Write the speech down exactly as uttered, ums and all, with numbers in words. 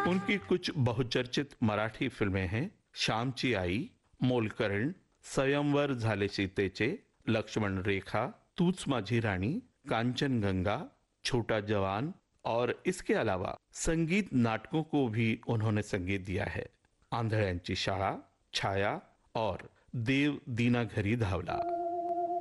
उनकी कुछ बहुचर्चित मराठी फिल्में हैं श्यामची आई, मोलकरण, स्वयंवर झाले सीतेचे, लक्ष्मण रेखा, तूच माझी राणी, कांचनगंगा, छोटा जवान और इसके अलावा संगीत नाटकों को भी उन्होंने संगीत दिया है। आंधळ्यांची शाळा, छाया और देव दीना घरी धावला।